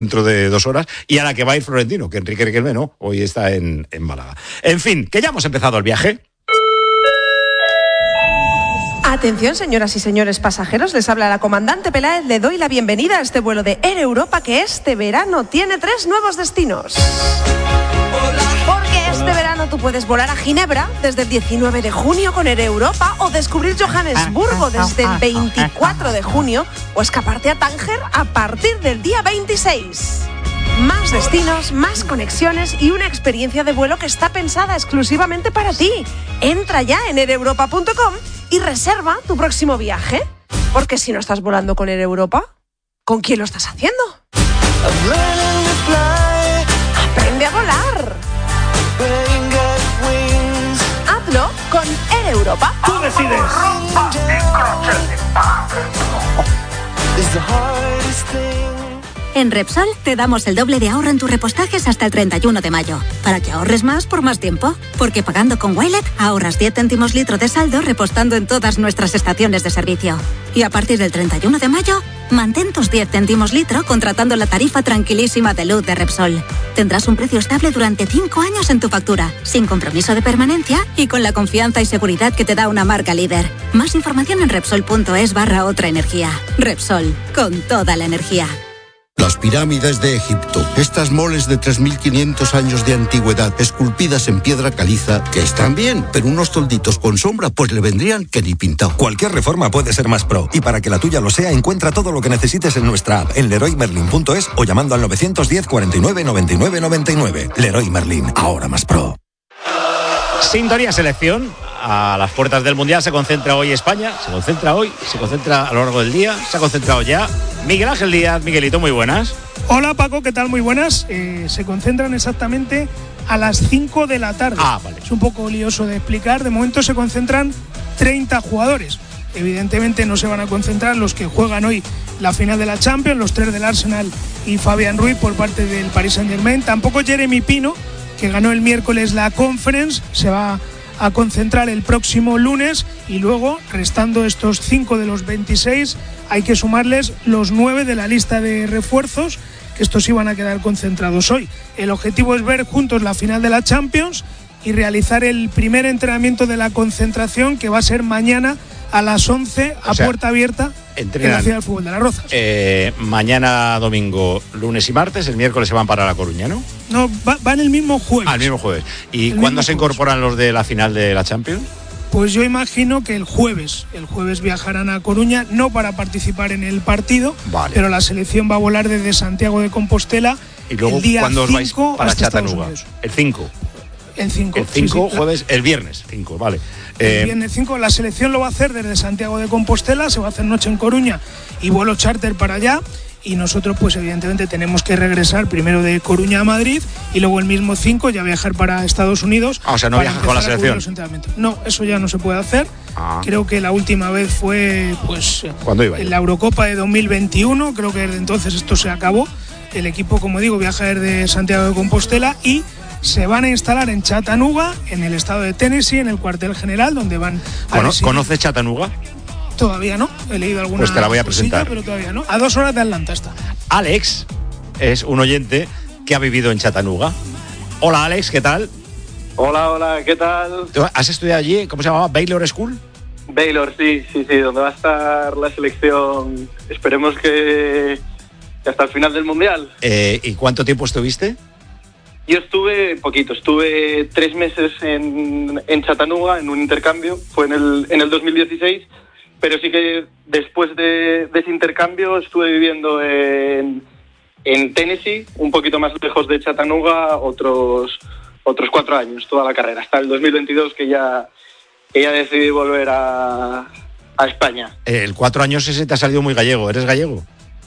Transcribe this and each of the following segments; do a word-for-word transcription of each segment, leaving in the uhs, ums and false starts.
dentro de dos horas, y a la que va a ir Florentino, que Enrique Riquelme no, hoy está en, en Málaga. En fin, que ya hemos empezado el viaje. Atención, señoras y señores pasajeros, les habla la comandante Peláez. Le doy la bienvenida a este vuelo de Air Europa que este verano tiene tres nuevos destinos. Porque este verano tú puedes volar a Ginebra desde el diecinueve de junio con Air Europa, o descubrir Johannesburgo desde el veinticuatro de junio, o escaparte a Tánger a partir del día veintiséis. Más destinos, más conexiones y una experiencia de vuelo que está pensada exclusivamente para ti. Entra ya en air europa punto com y reserva tu próximo viaje. Porque si no estás volando con Air Europa, ¿con quién lo estás haciendo? Aprende a volar. Hazlo con Air Europa. Tú decides. En Repsol te damos el doble de ahorro en tus repostajes hasta el treinta y uno de mayo, para que ahorres más por más tiempo. Porque pagando con Wilet ahorras diez céntimos litro de saldo repostando en todas nuestras estaciones de servicio. Y a partir del treinta y uno de mayo, mantén tus diez céntimos litro contratando la tarifa tranquilísima de luz de Repsol. Tendrás un precio estable durante cinco años en tu factura, sin compromiso de permanencia y con la confianza y seguridad que te da una marca líder. Más información en Repsol.es barra otra energía. Repsol, con toda la energía. Las pirámides de Egipto, estas moles de tres mil quinientos años de antigüedad, esculpidas en piedra caliza, que están bien, pero unos tolditos con sombra pues le vendrían que ni pintado. Cualquier reforma puede ser más pro, y para que la tuya lo sea, encuentra todo lo que necesites en nuestra app, en leroy merlin punto es o llamando al novecientos diez cuarenta y nueve noventa y nueve noventa y nueve. Leroy Merlin, ahora más pro. Sintonía selección. A las puertas del Mundial se concentra hoy España, se concentra hoy, se concentra a lo largo del día, se ha concentrado ya. Miguel Ángel Díaz. Miguelito, muy buenas. Hola Paco, ¿qué tal? Muy buenas. Eh, se concentran exactamente a las cinco de la tarde. Ah, vale. Es un poco lioso de explicar. De momento se concentran treinta jugadores. Evidentemente no se van a concentrar los que juegan hoy la final de la Champions, los tres del Arsenal y Fabián Ruiz por parte del Paris Saint-Germain. Tampoco Jeremy Pino, que ganó el miércoles la Conference, se va a concentrar el próximo lunes, y luego, restando estos cinco de los veintiséis, hay que sumarles los nueve de la lista de refuerzos, que estos iban a quedar concentrados hoy. El objetivo es ver juntos la final de la Champions y realizar el primer entrenamiento de la concentración, que va a ser mañana a las once, a o sea, puerta abierta, entrenan, en la Ciudad del Fútbol de Las Rozas. Eh, mañana domingo, lunes y martes, el miércoles se van para La Coruña, ¿no? No, va, van el mismo jueves. Ah, el mismo jueves. ¿Y el cuándo se jueves. incorporan los de la final de la Champions? Pues yo imagino que el jueves, el jueves viajarán a Coruña, no para participar en el partido, vale, pero la selección va a volar desde Santiago de Compostela. Y luego, el día ¿cuándo os vais para Chattanooga? El cinco. El cinco. El cinco, sí, sí. jueves, el viernes cinco, vale. El eh, viernes cinco, la selección lo va a hacer desde Santiago de Compostela, se va a hacer noche en Coruña y vuelo charter para allá. Y nosotros, pues evidentemente, tenemos que regresar primero de Coruña a Madrid y luego el mismo cinco ya viajar para Estados Unidos. Ah, o sea, no viajas con la selección. No, eso ya no se puede hacer. Ah. Creo que la última vez fue, pues, ¿cuándo iba? En la Eurocopa de dos mil veintiuno. Creo que desde entonces esto se acabó. El equipo, como digo, viaja desde Santiago de Compostela y se van a instalar en Chattanooga, en el estado de Tennessee, en el cuartel general, donde van a ¿Cono- residir. ¿Conoces Chattanooga? Todavía no, he leído alguna Pues te la voy a cosilla, presentar. pero todavía no. A dos horas de Atlanta está. Alex es un oyente que ha vivido en Chattanooga. Hola Alex, ¿qué tal? Hola, hola, ¿qué tal? ¿Has estudiado allí? ¿Cómo se llamaba? ¿Baylor School? Baylor, sí, sí, sí, donde va a estar la selección. Esperemos que, que hasta el final del Mundial. Eh, ¿Y cuánto tiempo estuviste? Yo estuve poquito, estuve tres meses en, en Chattanooga, en un intercambio, fue en el, en el dos mil dieciséis, pero sí que después de, de ese intercambio estuve viviendo en, en Tennessee, un poquito más lejos de Chattanooga, otros, otros cuatro años, toda la carrera, hasta el dos mil veintidós que ya, que ya decidí volver a, a España. Eh, el cuatro años ese te ha salido muy gallego, ¿eres gallego?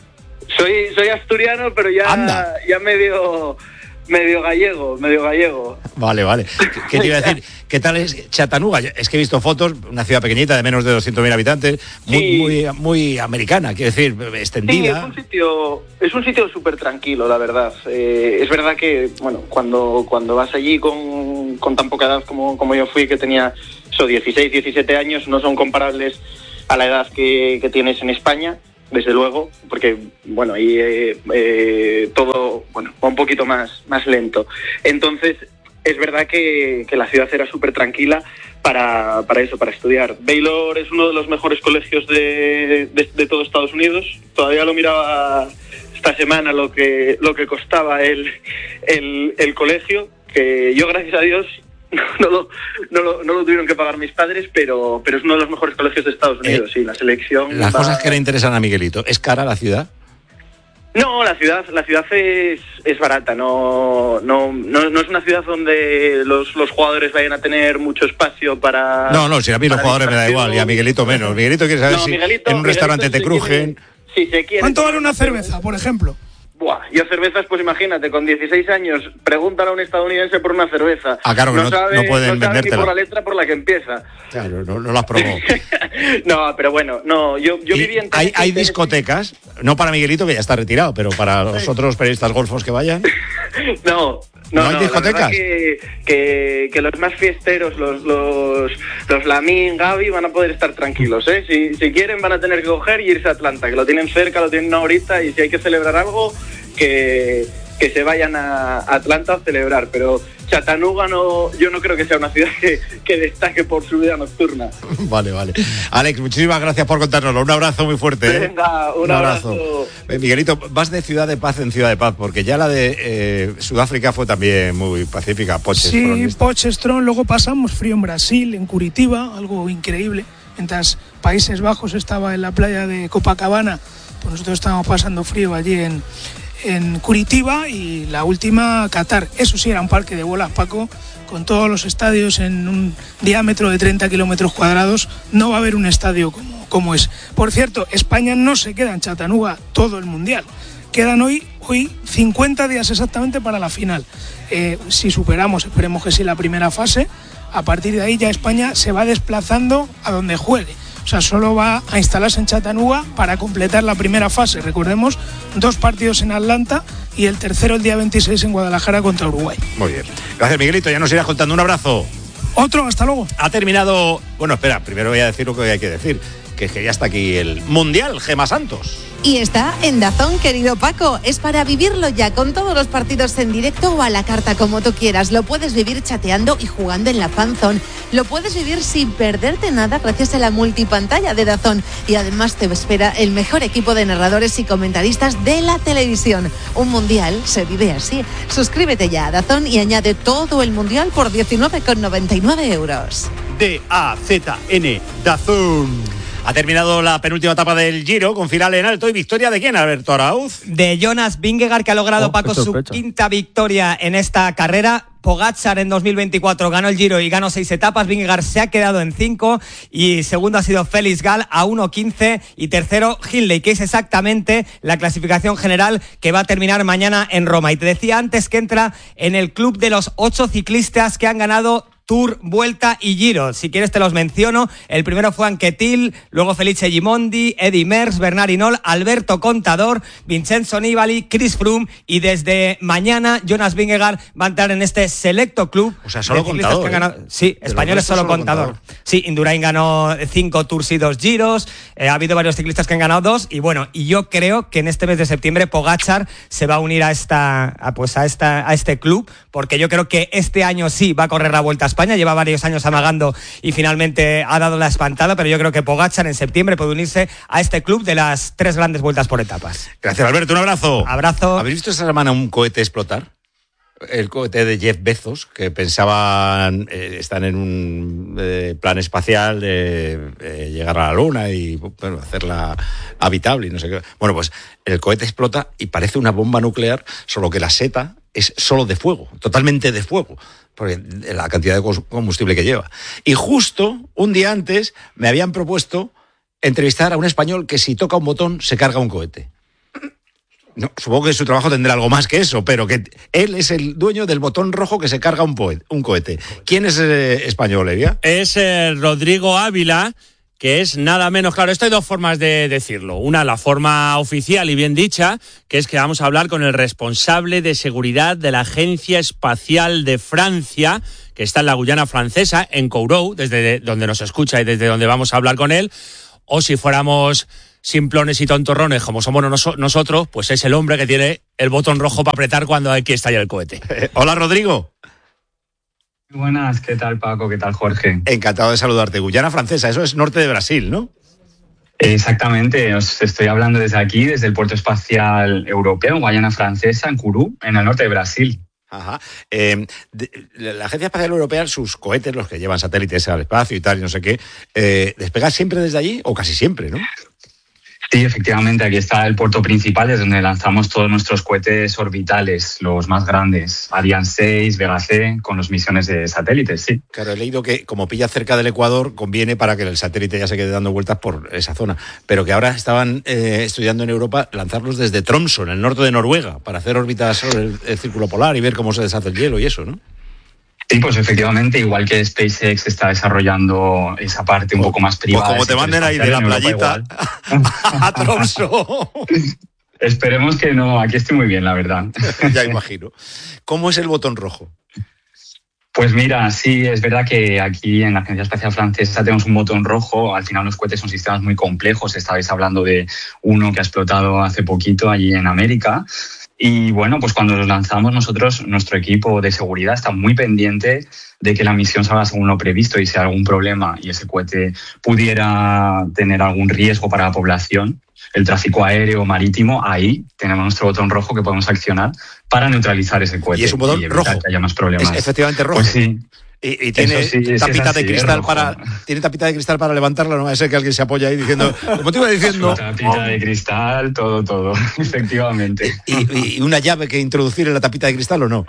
Soy, soy asturiano, pero ya, ya medio... Medio gallego, medio gallego. Vale, vale. ¿Qué te iba a decir? ¿Qué tal es Chattanooga? Es que he visto fotos, una ciudad pequeñita de menos de doscientos mil habitantes, muy, sí. muy, muy americana, quiero decir, extendida. Sí, es un sitio, es un sitio súper tranquilo, la verdad. Eh, es verdad que, bueno, cuando, cuando vas allí con, con tan poca edad como, como yo fui, que tenía eso, dieciséis, diecisiete años, no son comparables a la edad que, que tienes en España. desde luego, porque bueno, ahí eh, eh, todo bueno, va un poquito más, más lento. Entonces, es verdad que, que la ciudad era súper tranquila para, para eso, para estudiar. Baylor es uno de los mejores colegios de, de, de todo Estados Unidos. Todavía lo miraba esta semana lo que, lo que costaba el, el, el colegio, que yo, gracias a Dios, No lo, no, lo, no lo tuvieron que pagar mis padres, pero, pero es uno de los mejores colegios de Estados Unidos, eh, sí, la selección... Las va... cosas que le interesan a Miguelito, ¿es cara la ciudad? No, la ciudad la ciudad es, es barata, no, no, no, no es una ciudad donde los, los jugadores vayan a tener mucho espacio para... No, no, si a mí los jugadores me da igual, y a Miguelito menos. Miguelito quiere saber no, si Miguelito, en un Miguelito restaurante te crujen... Quiere, si se quiere, ¿cuánto vale una cerveza, por ejemplo? Buah, yo cervezas, pues imagínate, con dieciséis años, pregúntale a un estadounidense por una cerveza. Ah, claro, no, no, sabe, no pueden no sabe vendértela. Ni por la letra por la que empieza. Claro, no, no las probó. No, pero bueno, no, yo, yo viví en... Hay, hay discotecas, no para Miguelito, que ya está retirado, pero para los otros periodistas golfos que vayan. No, no, ¿No hay no, discotecas? Que, que, que los más fiesteros, los, los, los Lamín, Gaby, van a poder estar tranquilos, ¿eh? Si, si quieren van a tener que coger y irse a Atlanta, que lo tienen cerca, lo tienen una horita, y si hay que celebrar algo... Que, que se vayan a Atlanta a celebrar, pero Chattanooga no, yo no creo que sea una ciudad que, que destaque por su vida nocturna. Vale, vale. Alex, muchísimas gracias por contárnoslo. Un abrazo muy fuerte. ¿eh? Venga, un, un abrazo. abrazo. Eh, Miguelito, vas de ciudad de paz en ciudad de paz, porque ya la de eh, Sudáfrica fue también muy pacífica. Sí, Potchefstroom, luego pasamos frío en Brasil, en Curitiba, algo increíble. Mientras Países Bajos estaba en la playa de Copacabana, pues nosotros estábamos pasando frío allí en en Curitiba, y la última Qatar. Eso sí, era un parque de bolas, Paco, con todos los estadios en un diámetro de treinta kilómetros cuadrados. No va a haber un estadio como, como es. Por cierto, España no se queda en Chattanooga todo el Mundial. Quedan hoy, hoy cincuenta días exactamente para la final. Eh, si superamos, esperemos que sí, la primera fase, a partir de ahí ya España se va desplazando a donde juegue. O sea, solo va a instalarse en Chattanooga para completar la primera fase. Recordemos, dos partidos en Atlanta y el tercero el día veintiséis en Guadalajara contra Uruguay. Muy bien. Gracias, Miguelito. Ya nos irás contando. Un abrazo. Otro, hasta luego. Ha terminado... Bueno, espera, primero voy a decir lo que hay que decir, que es que ya está aquí el Mundial, Gemma Santos. Y está en DAZN, querido Paco. Es para vivirlo ya, con todos los partidos en directo o a la carta, como tú quieras. Lo puedes vivir chateando y jugando en la Fan Zone. Lo puedes vivir sin perderte nada gracias a la multipantalla de DAZN. Y además te espera el mejor equipo de narradores y comentaristas de la televisión. Un mundial se vive así. Suscríbete ya a DAZN y añade todo el mundial por diecinueve con noventa y nueve euros. D A Z N, DAZN. Ha terminado la penúltima etapa del Giro con final en alto y victoria de quién, Alberto Arauz. De Jonas Vingegaard, que ha logrado, oh, Paco, su quinta victoria en esta carrera. Pogačar en dos mil veinticuatro ganó el Giro y ganó seis etapas. Vingegaard se ha quedado en cinco y segundo ha sido Félix Gall a uno quince y tercero Hindley, que es exactamente la clasificación general que va a terminar mañana en Roma. Y te decía antes que entra en el club de los ocho ciclistas que han ganado Tour, Vuelta y Giro. Si quieres te los menciono. El primero fue Anquetil, luego Felice Gimondi, Eddy Merckx, Bernard Hinault, Alberto Contador, Vincenzo Nibali, Chris Froome, y desde mañana Jonas Vingegaard va a entrar en este selecto club. O sea, solo Contador. Que han ganado, ¿eh? Sí, español es solo, solo contador. contador. Sí, Indurain ganó cinco Tours y dos Giros. Eh, ha habido varios ciclistas que han ganado dos y bueno, y yo creo que en este mes de septiembre Pogačar se va a unir a esta, a, pues a esta, a este club, porque yo creo que este año sí va a correr la Vuelta a España. Lleva varios años amagando y finalmente ha dado la espantada, pero yo creo que Pogačar en septiembre puede unirse a este club de las tres grandes vueltas por etapas. Gracias, Alberto, un abrazo. Abrazo. ¿Habéis visto esta semana un cohete explotar? El cohete de Jeff Bezos, que pensaban, eh, están en un eh, plan espacial de eh, llegar a la Luna y bueno, hacerla habitable y no sé qué. Bueno, pues el cohete explota y parece una bomba nuclear, solo que la seta es solo de fuego, totalmente de fuego, porque la cantidad de combustible que lleva. Y justo un día antes me habían propuesto entrevistar a un español que si toca un botón se carga un cohete. No, supongo que su trabajo tendrá algo más que eso, pero que él es el dueño del botón rojo que se carga un, poe- un cohete. ¿Quién es eh, español, Evia? Es eh, Rodrigo Ávila, que es nada menos, claro, esto hay dos formas de decirlo. Una, la forma oficial y bien dicha, que es que vamos a hablar con el responsable de seguridad de la Agencia Espacial de Francia, que está en la Guyana Francesa, en Kourou, desde donde nos escucha y desde donde vamos a hablar con él. O si fuéramos simplones y tontorrones como somos nos- nosotros, pues es el hombre que tiene el botón rojo para apretar cuando hay que estallar el cohete. Eh, hola, Rodrigo. Buenas, ¿qué tal Paco? ¿Qué tal Jorge? Encantado de saludarte. Guyana Francesa, eso es norte de Brasil, ¿no? Exactamente, os estoy hablando desde aquí, desde el Puerto Espacial Europeo, en Guayana Francesa, en Kourou, en el norte de Brasil. Ajá. Eh, de, la Agencia Espacial Europea, sus cohetes, los que llevan satélites al espacio y tal, y no sé qué, eh, ¿despegan siempre desde allí? O casi siempre, ¿no? Sí, efectivamente, aquí está el puerto principal, desde donde lanzamos todos nuestros cohetes orbitales, los más grandes, Ariane seis, Vega C, con las misiones de satélites, sí. Claro, he leído que como pilla cerca del Ecuador, conviene para que el satélite ya se quede dando vueltas por esa zona, pero que ahora estaban eh, estudiando en Europa lanzarlos desde Tromsø, en el norte de Noruega, para hacer órbitas sobre el, el círculo polar y ver cómo se deshace el hielo y eso, ¿no? Sí, pues efectivamente, igual que SpaceX está desarrollando esa parte un poco más privada. Pues como te manden ahí de la playita a Tromsø. Esperemos que no, aquí estoy muy bien, la verdad. Ya imagino. ¿Cómo es el botón rojo? Pues mira, sí, es verdad que aquí en la Agencia Espacial Francesa tenemos un botón rojo. Al final los cohetes son sistemas muy complejos. Estabais hablando de uno que ha explotado hace poquito allí en América. Y bueno, pues cuando los lanzamos nosotros, nuestro equipo de seguridad está muy pendiente de que la misión salga según lo previsto, y si hay algún problema y ese cohete pudiera tener algún riesgo para la población, el tráfico aéreo, marítimo, ahí tenemos nuestro botón rojo que podemos accionar para neutralizar ese cohete. Y es un botón y evitar rojo. que haya más problemas. Es efectivamente rojo. Pues sí. Y, y tiene Eso sí, sí, tapita es de así, cristal es rojo. para tiene tapita de cristal para levantarla, no va a ser que alguien se apoya ahí diciendo, como te iba diciendo, Tapita de cristal, todo, todo, efectivamente. y, y una llave que introducir en la tapita de cristal o no.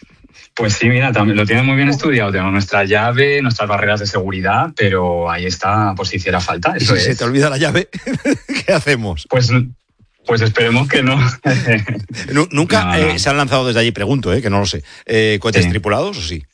Pues sí, mira, también lo tienen muy bien estudiado. Tenemos nuestra llave, nuestras barreras de seguridad, pero ahí está por si hiciera falta. Y Eso si es. se te olvida la llave, ¿qué hacemos? Pues, pues esperemos que no. Nu- Nunca No, no. eh, se han lanzado desde allí, pregunto, eh, que no lo sé. Eh, ¿Cohetes Sí. tripulados o sí?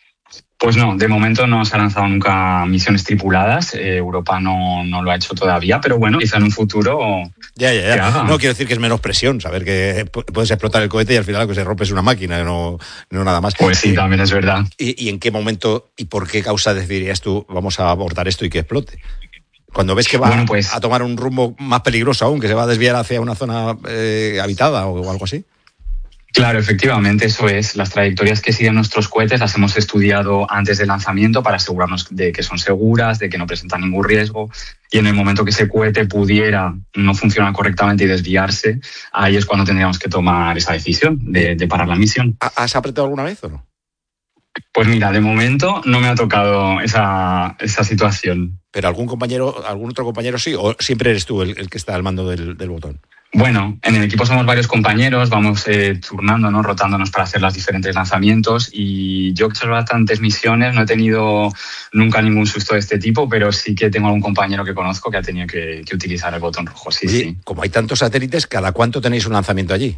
Pues no, de momento no se ha lanzado nunca misiones tripuladas. Eh, Europa no, no lo ha hecho todavía, pero bueno, quizá en un futuro. Ya, ya, que ya. haga. No, quiero decir que es menos presión, saber que pu- puedes explotar el cohete y al final lo que se rompe es una máquina, no, no nada más. Pues sí, Eh, también es verdad. ¿Y, y en qué momento y por qué causa decidirías tú, vamos a abordar esto y que explote? Cuando ves que va Bueno, pues- a tomar un rumbo más peligroso aún, que se va a desviar hacia una zona eh, habitada o algo así. Claro, efectivamente, eso es. Las trayectorias que siguen nuestros cohetes las hemos estudiado antes del lanzamiento para asegurarnos de que son seguras, de que no presentan ningún riesgo. Y en el momento que ese cohete pudiera no funcionar correctamente y desviarse, ahí es cuando tendríamos que tomar esa decisión de, de parar la misión. ¿Ha- ¿Has apretado alguna vez o no? Pues mira, de momento no me ha tocado esa, esa situación. ¿Pero algún compañero, algún otro compañero sí? ¿O siempre eres tú el, el que está al mando del, del botón? Bueno, en el equipo somos varios compañeros, vamos eh, turnándonos, rotándonos para hacer los diferentes lanzamientos, y yo que he hecho bastantes misiones, no he tenido nunca ningún susto de este tipo, pero sí que tengo algún compañero que conozco que ha tenido que, que utilizar el botón rojo, sí, Oye, sí. como hay tantos satélites, ¿cada cuánto tenéis un lanzamiento allí?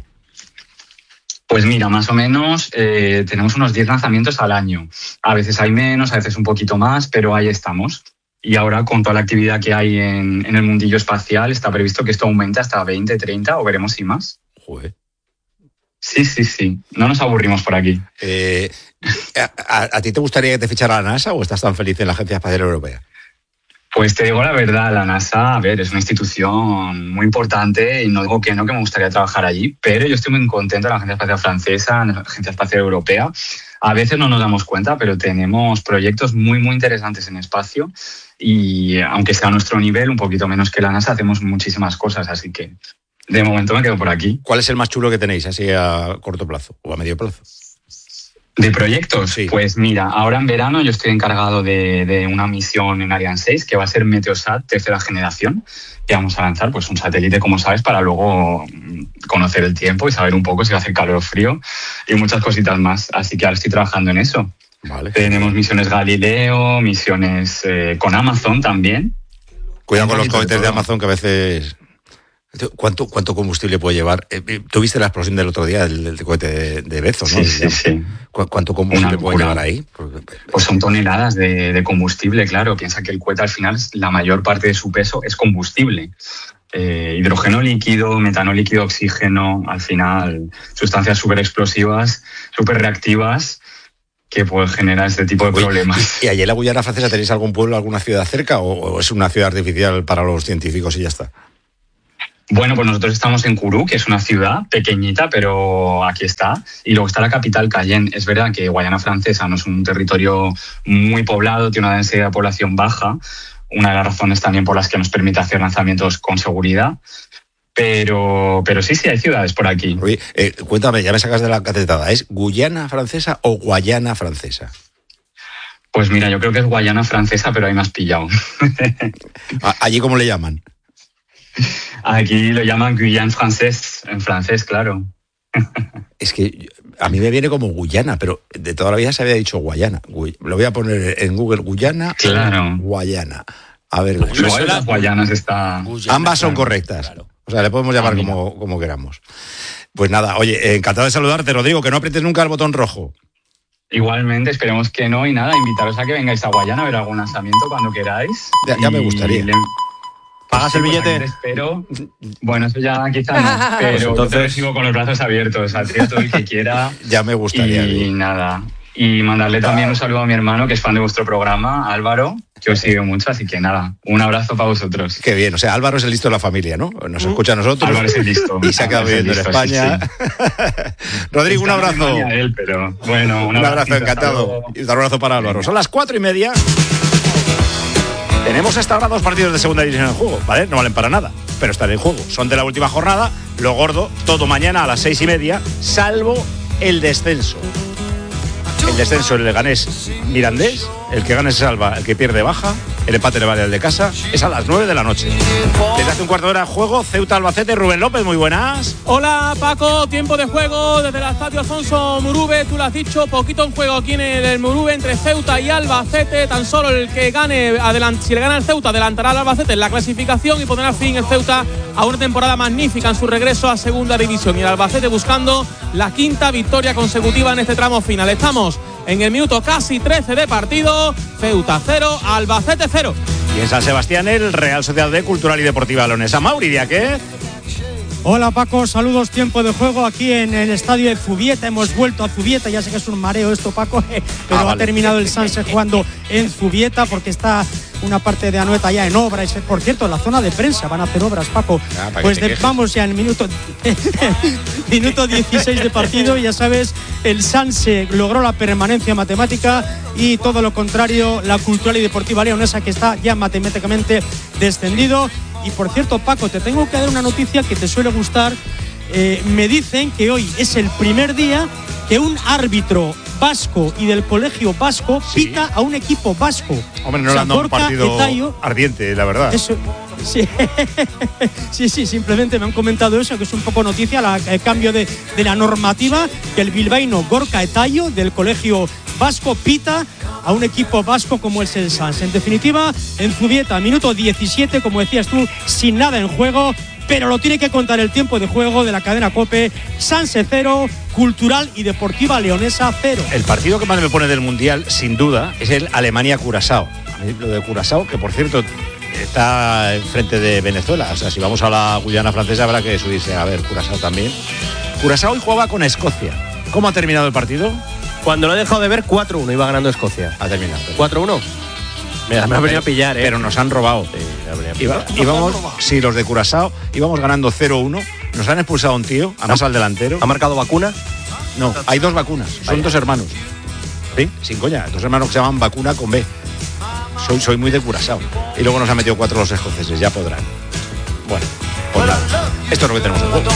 Pues mira, más o menos eh, tenemos unos diez lanzamientos al año. A veces hay menos, a veces un poquito más, pero ahí estamos. Y ahora, con toda la actividad que hay en, en el mundillo espacial, está previsto que esto aumente hasta veinte, treinta o veremos si más. Joder. Sí, sí, sí. No nos aburrimos por aquí. Eh, ¿a, a, a ti te gustaría que te fichara la NASA o estás tan feliz en la Agencia Espacial Europea? Pues te digo la verdad, la NASA, a ver, es una institución muy importante y no digo que no, que me gustaría trabajar allí, pero yo estoy muy contento en la Agencia Espacial Francesa, en la Agencia Espacial Europea. A veces no nos damos cuenta, pero tenemos proyectos muy, muy interesantes en espacio y aunque sea a nuestro nivel, un poquito menos que la NASA, hacemos muchísimas cosas, así que de momento me quedo por aquí. ¿Cuál es el más chulo que tenéis, así a corto plazo o a medio plazo? ¿De proyectos? Sí. Pues mira, ahora en verano yo estoy encargado de, de una misión en Ariane seis que va a ser Meteosat tercera generación, que vamos a lanzar pues un satélite, como sabes, para luego conocer el tiempo y saber un poco si va a hacer calor o frío y muchas cositas más. Así que ahora estoy trabajando en eso. Vale. Tenemos misiones Galileo, misiones eh, con Amazon también. Cuidado Un con los poquito de cohetes de todo. Amazon, que a veces... ¿Cuánto, cuánto combustible puede llevar? Eh, eh, Tuviste la explosión del otro día del, del cohete de, de Bezos, ¿no? Sí, sí, sí. ¿Cu- ¿Cuánto combustible Una puede locura. llevar ahí? Porque- Pues son toneladas de, de combustible, claro. Piensa que el cohete al final, la mayor parte de su peso es combustible. Eh, hidrógeno líquido, metano líquido, oxígeno, al final sustancias súper explosivas, súper reactivas que pueden generar este tipo de Oye, problemas. ¿Y allí en la Guyana Francesa tenéis algún pueblo, alguna ciudad cerca o, o es una ciudad artificial para los científicos y ya está? Bueno, pues nosotros estamos en Kourou, que es una ciudad pequeñita, pero aquí está. Y luego está la capital, Cayenne. Es verdad que Guayana Francesa no es un territorio muy poblado, tiene una densidad de población baja, una de las razones también por las que nos permite hacer lanzamientos con seguridad. Pero, pero sí, sí, hay ciudades por aquí. Oye, eh, cuéntame, ya me sacas de la catetada. ¿Es Guyana Francesa o Guayana Francesa? Pues mira, yo creo que es Guayana Francesa, pero ahí me has pillado. ¿Allí cómo le llaman? Aquí lo llaman Guyane francés, en francés, claro. Es que a mí me viene como Guyana, pero de toda la vida se había dicho Guayana. Lo voy a poner en Google, Guyana, claro. Guayana. A ver, luego las Guayanas está... Guyana, ambas son correctas. Claro. O sea, le podemos llamar ah, como, como queramos. Pues nada, oye, encantado de saludarte, Rodrigo, que no aprietes nunca el botón rojo. Igualmente, esperemos que no, y nada, invitaros a que vengáis a Guayana a ver algún lanzamiento cuando queráis. Ya, ya me gustaría. Le... ¿Pagas el billete? Pues espero. Bueno, eso ya quizá no, pero pues entonces sigo con los brazos abiertos, a todo el que quiera. Ya me gustaría. Y bien. Nada. Y mandarle también un saludo a mi hermano, que es fan de vuestro programa, Álvaro, que os sigue mucho, así que nada, un abrazo para vosotros. Qué bien, o sea, Álvaro es el listo de la familia, ¿no? Nos escucha a nosotros. Álvaro es el listo. Y se ha quedado viviendo en España. Sí, sí. Rodrigo, un abrazo. Él, pero bueno, un, un abrazo, encantado. Y un abrazo para Álvaro. Son las cuatro y media. Tenemos hasta ahora dos partidos de segunda división en juego, ¿vale? No valen para nada, pero están en juego. Son de la última jornada, lo gordo, todo mañana a las seis y media, salvo el descenso. El descenso, el Leganés Mirandés, el que gane se salva, el que pierde baja, el empate le vale al de casa, es a las nueve de la noche. Desde hace un cuarto de hora juego, Ceuta Albacete, Rubén López, muy buenas. Hola Paco, tiempo de juego desde el estadio Alfonso Murube, tú lo has dicho, poquito en juego aquí en el Murube entre Ceuta y Albacete, tan solo el que gane, adelant, si le gana el Ceuta adelantará al Albacete en la clasificación y pondrá fin el Ceuta a una temporada magnífica en su regreso a segunda división y el Albacete buscando la quinta victoria consecutiva en este tramo final. Estamos en el minuto casi trece de partido, Ceuta cero, Albacete cero. Y en San Sebastián el Real Sociedad de Cultural y Deportiva Leonesa. Mauri, ¿de qué? Hola Paco, saludos, tiempo de juego aquí en el estadio de Zubieta. Hemos vuelto a Zubieta, ya sé que es un mareo esto, Paco, pero ah, vale. Ha terminado el Sanse jugando en Zubieta porque está una parte de Anoeta ya en obra. Por cierto, en la zona de prensa van a hacer obras, Paco. Ah, pues de, vamos ya en el minuto, minuto dieciséis de partido. Ya sabes, el Sanse logró la permanencia matemática y todo lo contrario, la Cultural y Deportiva Leonesa, que está ya matemáticamente descendido. Y por cierto, Paco, te tengo que dar una noticia que te suele gustar. Eh, me dicen que hoy es el primer día que un árbitro vasco y del colegio vasco sí. pita a un equipo vasco. Hombre, no le han dado un partido Etayo, ardiente, la verdad. Eso, sí. sí, sí, simplemente me han comentado eso, que es un poco noticia, la, el cambio de, de la normativa, que el bilbaíno Gorka Etayo del colegio vasco pita a un equipo vasco como es el Sans. En definitiva, en Zubieta, minuto diecisiete, como decías tú, sin nada en juego, pero lo tiene que contar el tiempo de juego de la cadena COPE. Sanse cero, Cultural y Deportiva Leonesa cero. El partido que más me pone del Mundial, sin duda, es el Alemania-Curazao. Lo de Curazao, que por cierto está enfrente de Venezuela. O sea, si vamos a la Guyana Francesa habrá que subirse a ver Curazao también. Curazao hoy jugaba con Escocia. ¿Cómo ha terminado el partido? Cuando lo he dejado de ver, cuatro uno iba ganando Escocia. Ha terminado. cuatro uno. Me, me ha venido a pillar, ¿eh? Pero nos han robado. Sí, me ha venido a pillar. Iba, íbamos, sí, los de Curazao, íbamos ganando cero uno. Nos han expulsado a un tío, además al delantero. ¿Ha marcado vacuna? No, hay dos vacunas. Son Vaya. dos hermanos. ¿Sí? Sin coña. Dos hermanos que se llaman Vacuna con B. Soy, soy muy de Curazao. Y luego nos han metido cuatro los escoceses, ya podrán. Bueno, pues nada. Esto es lo que tenemos en juego.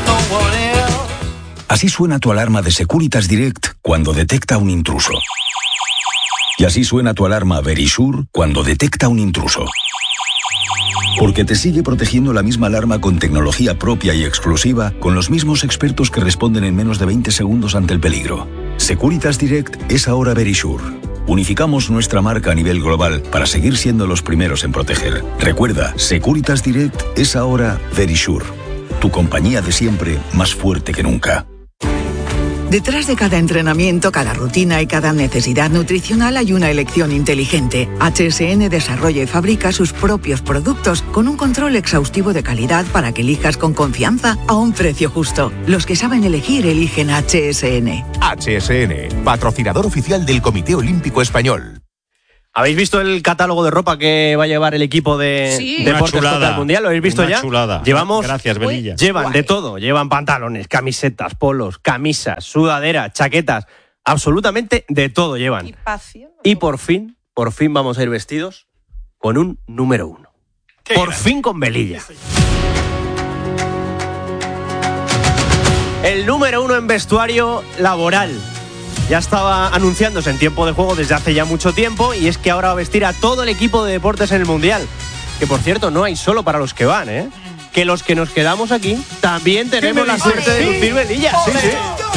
Así suena tu alarma de Securitas Direct cuando detecta un intruso. Y así suena tu alarma Verisure cuando detecta un intruso. Porque te sigue protegiendo la misma alarma con tecnología propia y exclusiva, con los mismos expertos que responden en menos de veinte segundos ante el peligro. Securitas Direct es ahora Verisure. Unificamos nuestra marca a nivel global para seguir siendo los primeros en proteger. Recuerda, Securitas Direct es ahora Verisure. Tu compañía de siempre, más fuerte que nunca. Detrás de cada entrenamiento, cada rutina y cada necesidad nutricional hay una elección inteligente. H S N desarrolla y fabrica sus propios productos con un control exhaustivo de calidad para que elijas con confianza a un precio justo. Los que saben elegir eligen H S N. H S N, patrocinador oficial del Comité Olímpico Español. ¿Habéis visto el catálogo de ropa que va a llevar el equipo de Sí. Deportes contra el Mundial? ¿Lo habéis visto una ya? chulada. Llevamos, Gracias, Belilla. Llevan Guay. de todo. Llevan pantalones, camisetas, polos, camisas, sudaderas, chaquetas. Absolutamente de todo llevan. Y pasión. Y por fin, por fin vamos a ir vestidos con un número uno. Por fin con Belilla. El número uno en vestuario laboral. Ya estaba anunciándose en tiempo de juego desde hace ya mucho tiempo y es que ahora va a vestir a todo el equipo de deportes en el Mundial. Que por cierto, no hay solo para los que van, ¿eh? Que los que nos quedamos aquí también tenemos la suerte de lucir Belilla. Sí, sí.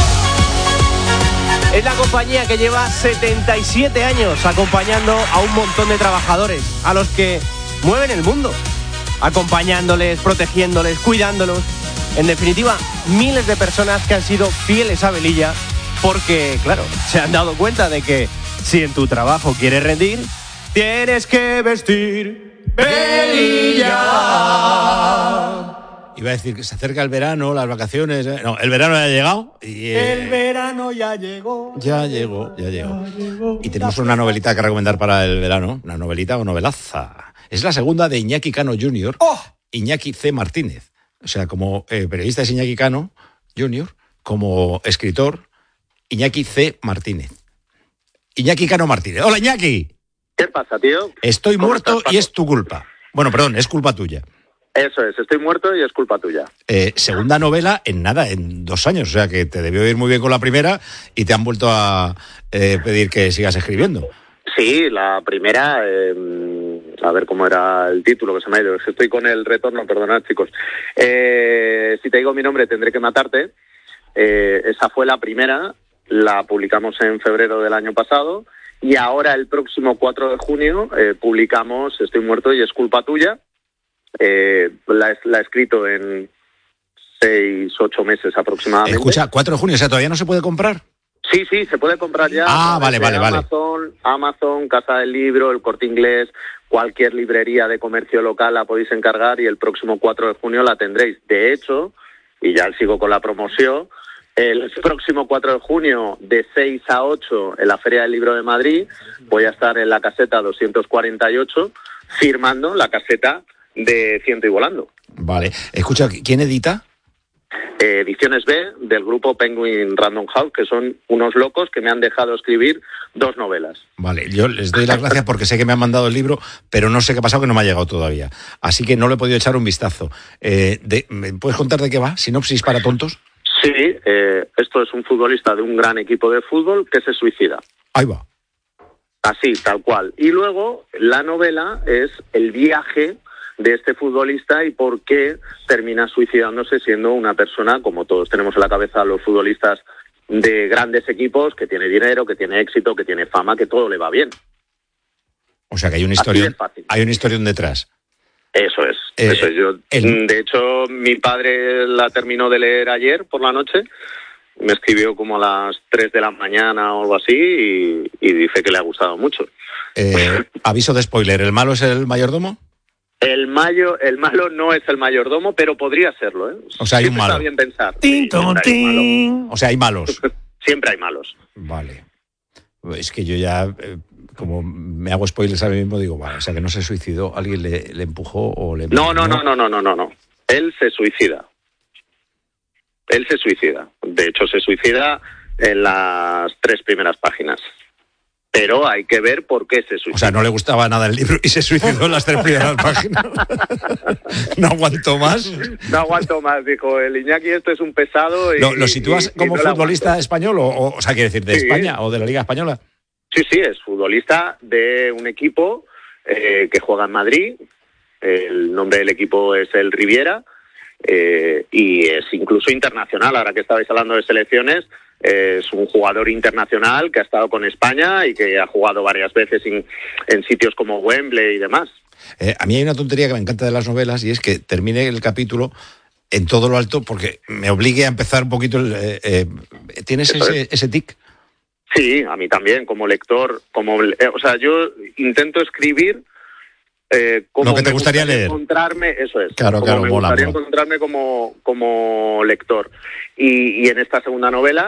Es la compañía que lleva setenta y siete años acompañando a un montón de trabajadores, a los que mueven el mundo, acompañándoles, protegiéndoles, cuidándolos. En definitiva, miles de personas que han sido fieles a Belilla porque, claro, se han dado cuenta de que si en tu trabajo quieres rendir, tienes que vestir Belilla. Iba a decir que se acerca el verano, las vacaciones. ¿eh? No, el verano ya ha llegado. Y, eh, El verano ya llegó. Ya llegó, ya llegó. Y tenemos una novelita que recomendar para el verano. Una novelita o novelaza. Es la segunda de Iñaki Cano junior ¡Oh! Iñaki C. Martínez. O sea, como eh, periodista es Iñaki Cano junior, como escritor, Iñaki C. Martínez. Iñaki Cano Martínez. ¡Hola, Iñaki! ¿Qué pasa, tío? Estoy ¿Cómo muerto estás, y es tu culpa. Bueno, perdón, es culpa tuya. Eso es, estoy muerto y es culpa tuya. Eh, segunda novela en nada, en dos años. O sea, que te debió ir muy bien con la primera y te han vuelto a eh, pedir que sigas escribiendo. Sí, la primera, eh, a ver cómo era el título que se me ha ido. Estoy con el retorno, perdonad, chicos. Eh, si te digo mi nombre, tendré que matarte. Eh, esa fue la primera, la publicamos en febrero del año pasado. Y ahora, el próximo cuatro de junio, eh, publicamos Estoy muerto y es culpa tuya. Eh, la, la he escrito en seis, ocho meses aproximadamente. Escucha, cuatro de junio, o sea, ¿todavía no se puede comprar? Sí, sí, se puede comprar ya. Ah, vale, vale, vale. Amazon, Amazon, Casa del Libro, El Corte Inglés, cualquier librería de comercio local la podéis encargar y el próximo cuatro de junio la tendréis. De hecho, y ya sigo con la promoción, el próximo cuatro de junio de seis a ocho en la Feria del Libro de Madrid voy a estar en la caseta doscientos cuarenta y ocho firmando la caseta de Ciento y Volando. Vale. Escucha, ¿quién edita? Eh, Ediciones B del grupo Penguin Random House, que son unos locos que me han dejado escribir dos novelas. Vale, yo les doy las gracias porque sé que me han mandado el libro, pero no sé qué ha pasado, que no me ha llegado todavía. Así que no le he podido echar un vistazo. Eh, de, ¿Me puedes contar de qué va? ¿Sinopsis para tontos? Sí, eh, esto es un futbolista de un gran equipo de fútbol que se suicida. Ahí va. Así, tal cual. Y luego la novela es el viaje de este futbolista y por qué termina suicidándose siendo una persona, como todos tenemos en la cabeza los futbolistas de grandes equipos, que tiene dinero, que tiene éxito, que tiene fama, que todo le va bien. O sea que hay una historia, hay una historia detrás. Eso es, Eh, eso es. Yo, el- de hecho, mi padre la terminó de leer ayer por la noche, me escribió como a las tres de la mañana o algo así y, y dice que le ha gustado mucho. Eh, aviso de spoiler, ¿el malo es el mayordomo? El mayo, el malo no es el mayordomo, pero podría serlo, ¿eh? O sea, hay un Siempre malo. está bien pensar. Tin, Sí, ton, siempre hay un tin. malo. O sea, hay malos. Siempre hay malos. Vale. Es que yo ya, eh, como me hago spoilers a mí mismo, digo, vale, o sea que no se suicidó, alguien le, le empujó o le... No, no, no, no, no, no, no, no. Él se suicida. Él se suicida. De hecho, se suicida en las tres primeras páginas. Pero hay que ver por qué se suicida. O sea, no le gustaba nada el libro y se suicidó en las tres primeras páginas. No aguanto más. No aguanto más, dijo el Iñaki, esto es un pesado. Y, ¿Lo, lo sitúas y- y como no la futbolista español o, o, o sea, quiere decir, de Sí. España o de la Liga Española? Sí, sí, es futbolista de un equipo eh, que juega en Madrid. El nombre del equipo es el Riviera eh, y es incluso internacional. Ahora que estabais hablando de selecciones, eh, es un jugador internacional que ha estado con España y que ha jugado varias veces en, en sitios como Wembley y demás. Eh, a mí hay una tontería que me encanta de las novelas y es que termine el capítulo en todo lo alto porque me obligue a empezar un poquito... El, eh, eh, ¿Tienes Eso ese, ese tic? Sí, a mí también, como lector, como eh, o sea, yo intento escribir eh, como Lo que te me gustaría leer. encontrarme, eso es, Claro, como claro, me mola, gustaría mola. encontrarme como, como lector. Y, y en esta segunda novela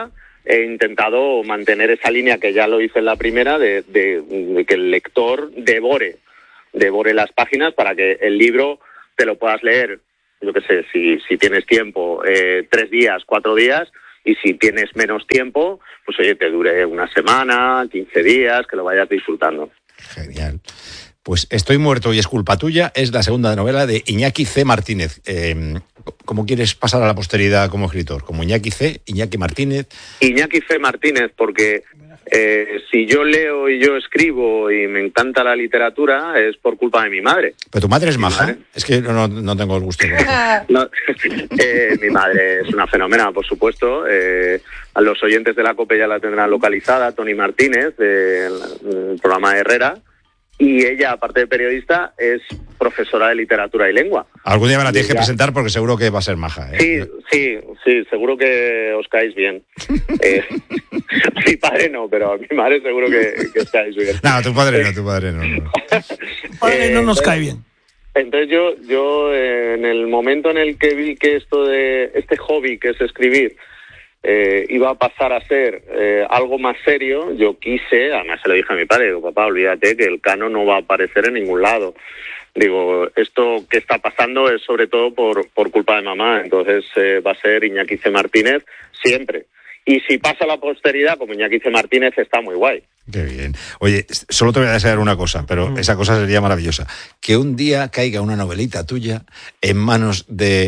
he intentado mantener esa línea que ya lo hice en la primera, de, de, de que el lector devore, devore las páginas para que el libro te lo puedas leer, yo qué sé, si, si tienes tiempo, eh, tres días, cuatro días, y si tienes menos tiempo, pues oye, te dure una semana, quince días, que lo vayas disfrutando. Genial. Pues Estoy muerto y es culpa tuya es la segunda novela de Iñaki C. Martínez. Eh, ¿Cómo quieres pasar a la posteridad como escritor? ¿Como Iñaki C., Iñaki Martínez? Iñaki C. Martínez, porque eh, si yo leo y yo escribo y me encanta la literatura, es por culpa de mi madre. Pero tu madre es maja. ¿Eh? Es que no, no tengo el gusto. No, eh, mi madre es una fenómena, por supuesto. Eh, a los oyentes de la COPE ya la tendrán localizada, Tony Martínez, del de, programa de Herrera. Y ella, aparte de periodista, es profesora de literatura y lengua. Algún día me la tienes que presentar porque seguro que va a ser maja, ¿eh? Sí, sí, sí, seguro que os caéis bien. eh, a mi padre no, pero a mi madre seguro que, que os caéis bien. No, tu padre no, tu padre no. no. Tu padre no nos cae bien. Entonces yo, yo eh, en el momento en el que vi que esto de este hobby que es escribir Eh, iba a pasar a ser eh, algo más serio, yo quise, además se lo dije a mi padre, digo, papá, olvídate que el Cano no va a aparecer en ningún lado. Digo, esto que está pasando es sobre todo por, por culpa de mamá, entonces eh, va a ser Iñaki C. Martínez siempre. Y si pasa la posteridad como Iñaki C. Martínez, está muy guay. Qué bien. Oye, solo te voy a desear una cosa, pero mm. esa cosa sería maravillosa. Que un día caiga una novelita tuya en manos de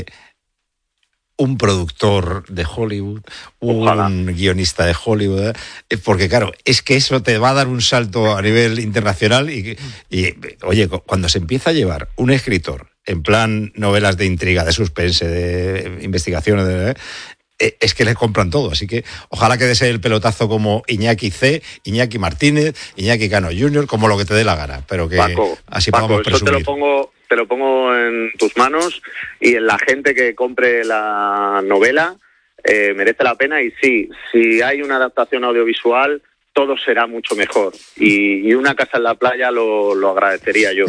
un productor de Hollywood, Ojalá. un guionista de Hollywood, ¿eh? Porque claro, es que eso te va a dar un salto a nivel internacional y, y oye, cuando se empieza a llevar un escritor en plan novelas de intriga, de suspense, de investigación, de, eh, es que le compran todo, así que ojalá que des el pelotazo como Iñaki C., Iñaki Martínez, Iñaki Cano junior, como lo que te dé la gana, pero que Paco, así Paco, podamos presumir. Eso te lo pongo... te lo pongo en tus manos y en la gente que compre la novela eh, merece la pena y sí, si hay una adaptación audiovisual todo será mucho mejor y, y una casa en la playa lo, lo agradecería yo.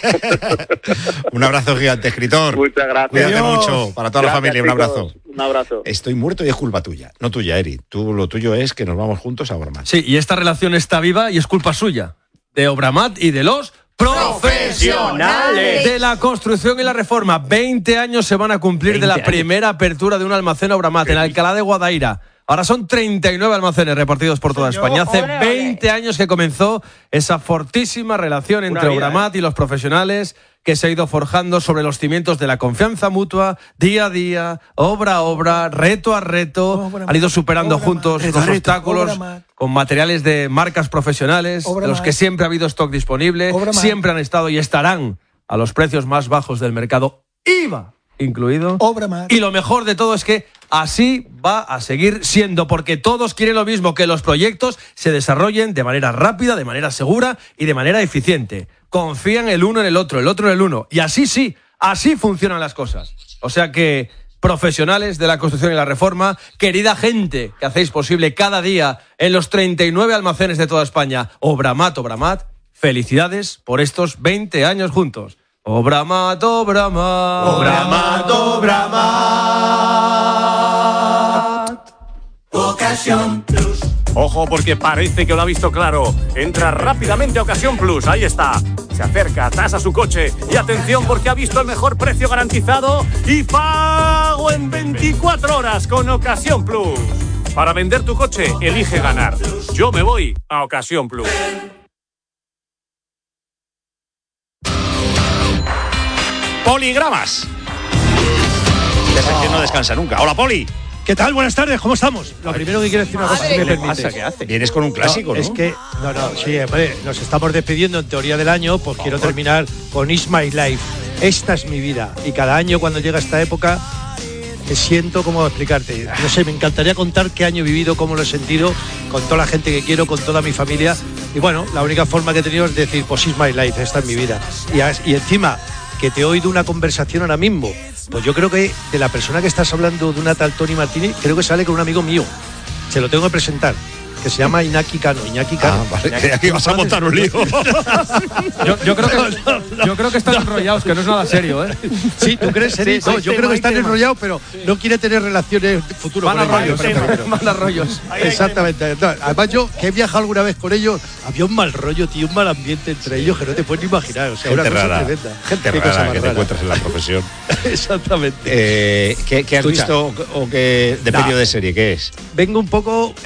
Un abrazo gigante, escritor. Muchas gracias. Cuídate Dios. mucho, para toda Gracias, la familia, un abrazo. Chicos. Un abrazo. Estoy muerto y es culpa tuya, no tuya, Eri. Tú, lo tuyo es que nos vamos juntos a Obramat. Sí, y esta relación está viva y es culpa suya, de Obramat y de los profesionales de la construcción y la reforma. veinte años se van a cumplir de la primera apertura de un almacén Obramat en Alcalá de Guadaira. Ahora son treinta y nueve almacenes repartidos por toda España. Hace veinte años que comenzó esa fortísima relación entre Obramat y los profesionales que se ha ido forjando sobre los cimientos de la confianza mutua, día a día, obra a obra, reto a reto. Han ido superando juntos los obstáculos con materiales de marcas profesionales, de los que siempre ha habido stock disponible, siempre han estado y estarán a los precios más bajos del mercado, I V A incluido. Y lo mejor de todo es que así va a seguir siendo, porque todos quieren lo mismo, que los proyectos se desarrollen de manera rápida, de manera segura y de manera eficiente. Confían el uno en el otro, el otro en el uno. Y así sí, así funcionan las cosas. O sea que, profesionales de la construcción y la reforma, querida gente que hacéis posible cada día en los treinta y nueve almacenes de toda España, Obramat, Obramat, felicidades por estos veinte años juntos. Obramat, Obramat. Obramat, Obramat. Ocasión Plus. Ojo, porque parece que lo ha visto claro. Entra rápidamente a Ocasión Plus. Ahí está. Se acerca, tasa su coche. Y atención, porque ha visto el mejor precio garantizado y pago en veinticuatro horas con Ocasión Plus. Para vender tu coche, elige ganar. Yo me voy a Ocasión Plus. Poligramas. Ese que no descansa nunca. Hola, Poli. ¿Qué tal? Buenas tardes, ¿cómo estamos? Lo primero que quiero decir una cosa, si me permites. ¿Qué hace? Vienes con un clásico, ¿no? Es que, no, no, sí, hombre, nos estamos despidiendo en teoría del año, pues quiero terminar con It's My Life. Esta es mi vida. Y cada año, cuando llega esta época, me siento, ¿cómo explicarte? No sé, me encantaría contar qué año he vivido, cómo lo he sentido, con toda la gente que quiero, con toda mi familia. Y bueno, la única forma que he tenido es decir, pues It's My Life, esta es mi vida. Y, y encima, que te he oído una conversación ahora mismo, pues yo creo que de la persona que estás hablando, de una tal Tony Martínez, creo que sale con un amigo mío. Se lo tengo que presentar. que se llama Iñaki Cano. Iñaki Cano. Ah, vale, creía que ibas a montar un lío. yo, yo, creo que, yo creo que están enrollados, que no es nada serio, ¿eh? Sí, ¿tú crees, Eric? Sí, No, sí, yo tema, creo que están tema. enrollados, pero no quiere tener relaciones futuras Van a con ellos. rollos, van a rollos. Exactamente. No, además, yo que he viajado alguna vez con ellos, había un mal rollo, tío, un mal ambiente entre ellos que no te puedes ni imaginar. O sea, Gente una cosa rara. tremenda. Gente Qué cosa rara más que te rara. encuentras en la profesión. Exactamente. Eh, ¿qué, qué has Escucha. visto o qué de Nah. peli o de serie? ¿Qué es? Vengo un poco